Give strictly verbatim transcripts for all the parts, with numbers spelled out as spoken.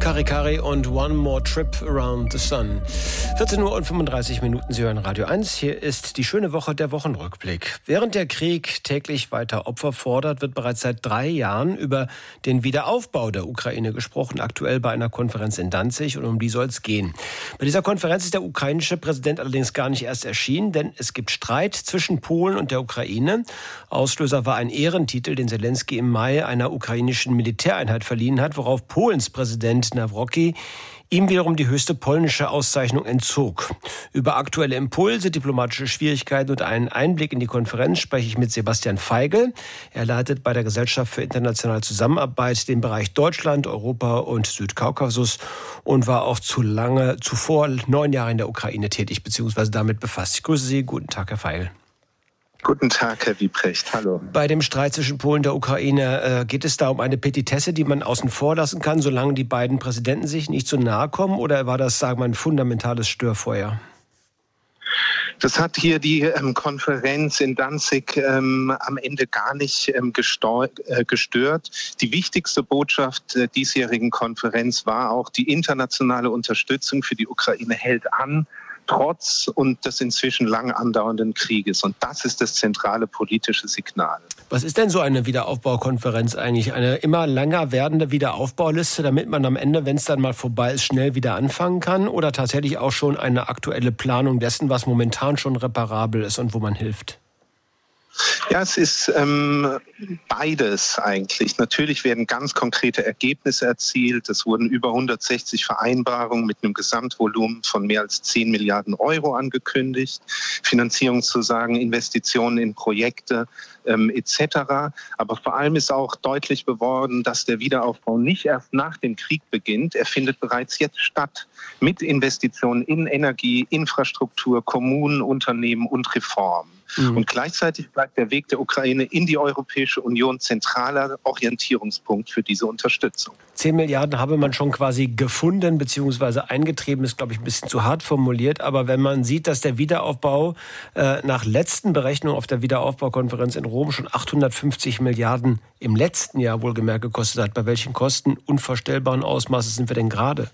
Kari Kari und One More Trip Around the Sun. vierzehn Uhr und fünfunddreißig Minuten, Sie hören Radio eins. Hier ist die schöne Woche, der Wochenrückblick. Während der Krieg täglich weiter Opfer fordert, wird bereits seit drei Jahren über den Wiederaufbau der Ukraine gesprochen, aktuell bei einer Konferenz in Danzig, und um die soll es gehen. Bei dieser Konferenz ist der ukrainische Präsident allerdings gar nicht erst erschienen, denn es gibt Streit zwischen Polen und der Ukraine. Auslöser war ein Ehrentitel, den Zelensky im Mai einer ukrainischen Militäreinheit verliehen hat, worauf Polens Präsident Nawrocki ihm wiederum die höchste polnische Auszeichnung entzog. Über aktuelle Impulse, diplomatische Schwierigkeiten und einen Einblick in die Konferenz spreche ich mit Sebastian Feigl. Er leitet bei der Gesellschaft für internationale Zusammenarbeit den Bereich Deutschland, Europa und Südkaukasus und war auch zu lange zuvor neun Jahre in der Ukraine tätig bzw. damit befasst. Ich grüße Sie. Guten Tag, Herr Feigl. Guten Tag, Herr Wiebrecht. Hallo. Bei dem Streit zwischen Polen und der Ukraine äh, geht es da um eine Petitesse, die man außen vor lassen kann, solange die beiden Präsidenten sich nicht so nahe kommen? Oder war das, sagen wir, ein fundamentales Störfeuer? Das hat hier die ähm, Konferenz in Danzig ähm, am Ende gar nicht ähm, gesteu- äh, gestört. Die wichtigste Botschaft der diesjährigen Konferenz war auch, die internationale Unterstützung für die Ukraine hält an, trotz und des inzwischen lang andauernden Krieges. Und das ist das zentrale politische Signal. Was ist denn so eine Wiederaufbaukonferenz eigentlich? Eine immer länger werdende Wiederaufbauliste, damit man am Ende, wenn es dann mal vorbei ist, schnell wieder anfangen kann? Oder tatsächlich auch schon eine aktuelle Planung dessen, was momentan schon reparabel ist und wo man hilft? Ja, es ist ähm, beides eigentlich. Natürlich werden ganz konkrete Ergebnisse erzielt. Es wurden über hundertsechzig Vereinbarungen mit einem Gesamtvolumen von mehr als zehn Milliarden Euro angekündigt. Finanzierungszusagen, Investitionen in Projekte ähm, et cetera. Aber vor allem ist auch deutlich geworden, dass der Wiederaufbau nicht erst nach dem Krieg beginnt. Er findet bereits jetzt statt mit Investitionen in Energie, Infrastruktur, Kommunen, Unternehmen und Reformen. Mhm. Und gleichzeitig bleibt der Weg der Ukraine in die Europäische Union zentraler Orientierungspunkt für diese Unterstützung. Zehn Milliarden habe man schon quasi gefunden bzw. eingetrieben, ist, glaube ich, ein bisschen zu hart formuliert. Aber wenn man sieht, dass der Wiederaufbau äh, nach letzten Berechnungen auf der Wiederaufbaukonferenz in Rom schon achthundertfünfzig Milliarden im letzten Jahr wohlgemerkt gekostet hat, bei welchen Kosten unvorstellbaren Ausmaßes sind wir denn gerade?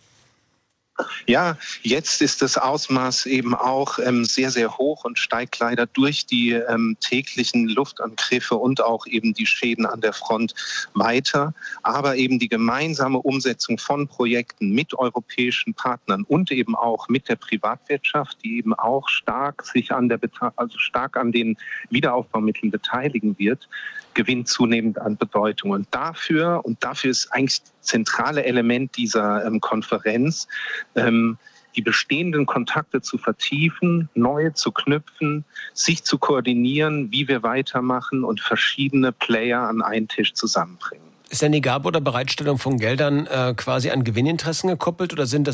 Ja, jetzt ist das Ausmaß eben auch ähm, sehr, sehr hoch und steigt leider durch die ähm, täglichen Luftangriffe und auch eben die Schäden an der Front weiter. Aber eben die gemeinsame Umsetzung von Projekten mit europäischen Partnern und eben auch mit der Privatwirtschaft, die eben auch stark sich an der Beta- also stark an den Wiederaufbaumitteln beteiligen wird, gewinnt zunehmend an Bedeutung. Und dafür, und dafür ist eigentlich das zentrale Element dieser ähm, Konferenz, ähm, die bestehenden Kontakte zu vertiefen, neue zu knüpfen, sich zu koordinieren, wie wir weitermachen und verschiedene Player an einen Tisch zusammenbringen. Ist denn die Gabe oder Bereitstellung von Geldern äh, quasi an Gewinninteressen gekoppelt oder sind das